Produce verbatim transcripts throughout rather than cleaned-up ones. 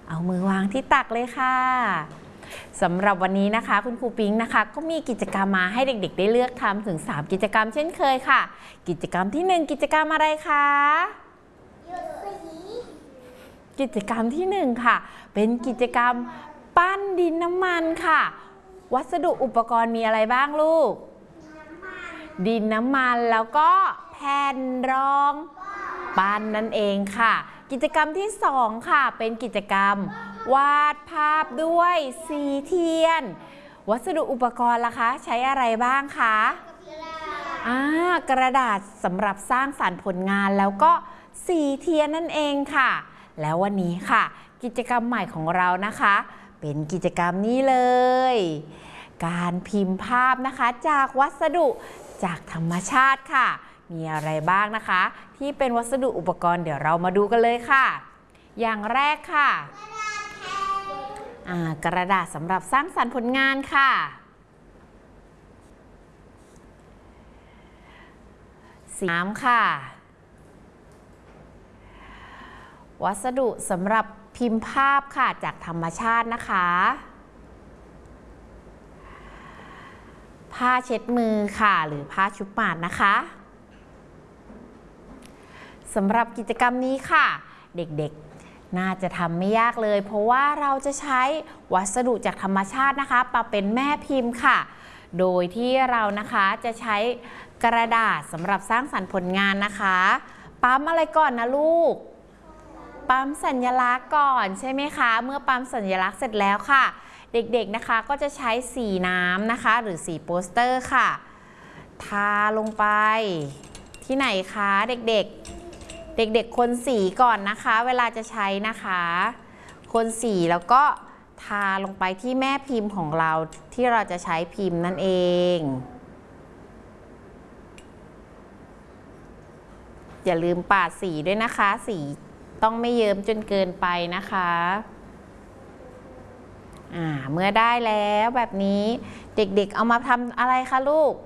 เอามือวางที่ตักเลยค่ะสำหรับวันนี้นะคะคุณครูปิ๊งนะคะก็มีกิจกรรมมาให้เด็กๆได้เลือกทำถึงสามกิจกรรมเช่นเคยค่ะกิจกรรมที่หนึ่งกิจกรรมอะไรคะกิจกรรมที่หนึ่งค่ะเป็นกิจกรรมปั้นดินน้ำมันค่ะวัสดุอุปกรณ์มีอะไรบ้างลูกดินน้ำมันแล้วก็แผ่นรองปั้นนั่นเองค่ะกิจกรรมที่สองค่ะเป็นกิจกรรมวาดภาพด้วยสีเทียนวัสดุอุปกรณ์ล่ะคะใช้อะไรบ้างคะอ่ากระดาษสำหรับสร้างสรรค์ผลงานแล้วก็สีเทียนนั่นเองค่ะแล้ววันนี้ค่ะกิจกรรมใหม่ของเรานะคะเป็นกิจกรรมนี้เลยการพิมพ์ภาพนะคะจากวัสดุจากธรรมชาติค่ะมีอะไรบ้างนะคะที่เป็นวัสดุอุปกรณ์เดี๋ยวเรามาดูกันเลยค่ะอย่างแรกค่ะอ่ากระดาษสำหรับสร้างสรรค์ผลงานค่ะสีน้ำค่ะวัสดุสำหรับพิมพ์ภาพค่ะจากธรรมชาตินะคะผ้าเช็ดมือค่ะหรือผ้าชุบปาดนะคะสำหรับกิจกรรมนี้ค่ะเด็กๆน่าจะทำไม่ยากเลยเพราะว่าเราจะใช้วัสดุจากธรรมชาตินะคะมาเป็นแม่พิมพ์ค่ะโดยที่เรานะคะจะใช้กระดาษสำหรับสร้างสรรค์ผลงานนะคะปั๊มอะไรก่อนนะลูกปั๊มสัญลักษณ์ก่อนใช่ไหมคะเมื่อปั๊มสัญลักษณ์เสร็จแล้วค่ะเด็กๆนะคะก็จะใช้สีน้ำนะคะหรือสีโปสเตอร์ค่ะทาลงไปที่ไหนคะเด็กๆเด็กๆคนสีก่อนนะคะเวลาจะใช้นะคะคนสีแล้วก็ทาลงไปที่แม่พิมพ์ของเราที่เราจะใช้พิมพ์นั่นเองอย่าลืมปาดสีด้วยนะคะสีต้องไม่เยิ้มจนเกินไปนะคะอ่าเมื่อได้แล้วแบบนี้เด็กๆเอามาทำอะไรคะลูก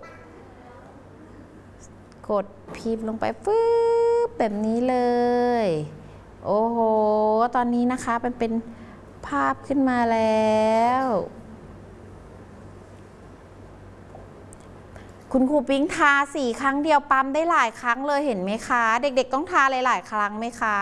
กดพิมพ์ลงไปฟืบแบบนี้เลยโอ้โหตอนนี้นะคะเป็นเป็นภาพขึ้นมาแล้วคุณครูปิ๊งทาสีครั้งเดียวปั๊มได้หลายครั้งเลยเห็นไหมคะเด็กๆต้องทาหลายๆครั้งไหมคะ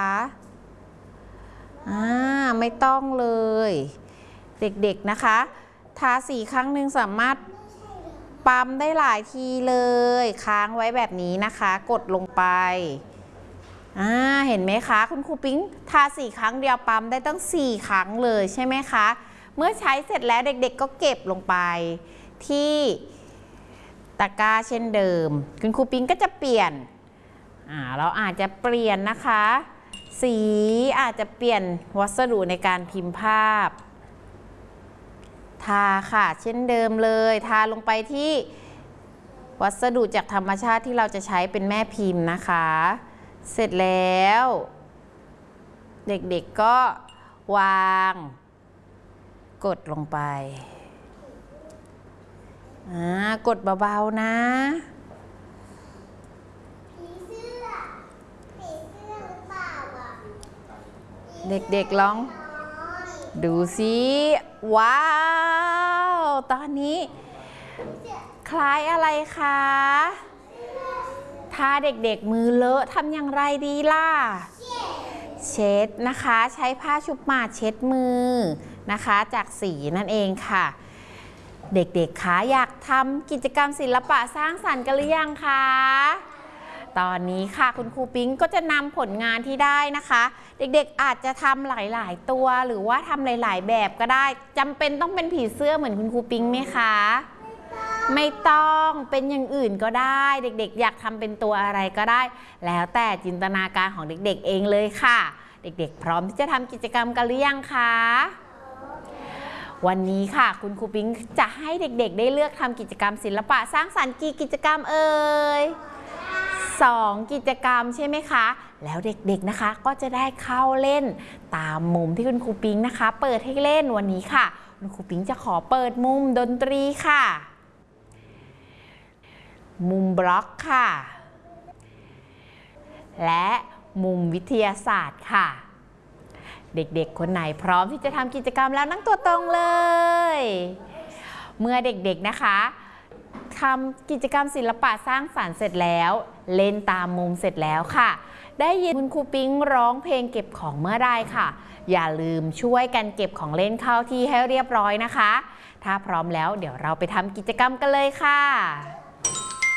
อ่าไม่ต้องเลยเด็กๆนะคะทาสีครั้งหนึ่งสามารถปั๊มได้หลายทีเลยค้างไว้แบบนี้นะคะกดลงไปอ่าเห็นไหมคะคุณครูปิ๊งทาสีครั้งเดียวปั๊มได้ตั้งสี่ครั้งเลยใช่ไหมคะเมื่อใช้เสร็จแล้วเด็กๆก็เก็บลงไปที่ตะกร้าเช่นเดิมคุณครูปิ๊งก็จะเปลี่ยนอ่าเราอาจจะเปลี่ยนนะคะสีอาจจะเปลี่ยนวัสดุในการพิมพ์ภาพทาค่ะเช่นเดิมเลยทาลงไปที่วัสดุจากธรรมชาติที่เราจะใช้เป็นแม่พิมพ์นะคะเสร็จแล้วเด็กๆก็วางกดลงไปอ่ากดเบาๆนะเด็กๆลองดูสิว้าวตอนนี้คล้ายอะไรคะถ้าเด็กๆมือเลอะทำอย่างไรดีล่ะเช็ดนะคะใช้ผ้าชุบหมาดเช็ดมือนะคะจากสีนั่นเองค่ะเด็กๆคะอยากทำกิจกรรมศิลปะสร้างสรรค์กันหรือยังคะตอนนี้ค่ะคุณครูปิ๊งก็จะนำผลงานที่ได้นะคะเด็กๆอาจจะทำหลายๆตัวหรือว่าทำหลายๆแบบก็ได้จำเป็นต้องเป็นผีเสื้อเหมือนคุณครูปิ๊งไหมคะไม่ต้องเป็นอย่างอื่นก็ได้เด็กๆอยากทำเป็นตัวอะไรก็ได้แล้วแต่จินตนาการของเด็กๆเองเลยค่ะเด็กๆพร้อมที่จะทำกิจกรรมกันหรือยังคะวันนี้ค่ะคุณครูปิ๊งจะให้เด็กๆได้เลือกทำกิจกรรมศิลปะสร้างสรรค์กี่กิจกรรมเอ่ยสองกิจกรรมใช่ไหมคะแล้วเด็กๆนะคะก็จะได้เข้าเล่นตามมุมที่คุณครูปิ๊งนะคะเปิดให้เล่นวันนี้ค่ะคุณครูปิ๊งจะขอเปิดมุมดนตรีค่ะมุมบล็อกค่ะและมุมวิทยาศาสตร์ค่ะเด็กๆคนไหนพร้อมที่จะทำกิจกรรมแล้วนั่งตัวตรงเลยเมื่อเด็กๆนะคะทำกิจกรรมศิลปะสร้างสรรค์เสร็จแล้วเล่นตามมุมเสร็จแล้วค่ะได้ยินคุณครูปิ๊งร้องเพลงเก็บของเมื่อใดค่ะอย่าลืมช่วยกันเก็บของเล่นเข้าที่ให้เรียบร้อยนะคะถ้าพร้อมแล้วเดี๋ยวเราไปทำกิจกรรมกันเลยค่ะ